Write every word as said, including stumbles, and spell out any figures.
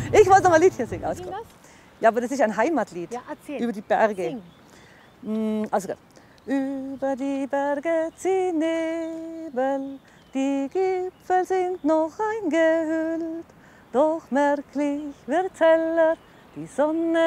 Ich wollte noch mal ein Liedchen singen. Also Sing gut. das? Ja, aber das ist ein Heimatlied. Ja, erzähl. Über die Berge. Sing. Mm, Also gut. Über die Berge ziehen Nebel, die Gipfel sind noch eingehüllt. Doch merklich wird's heller, die Sonne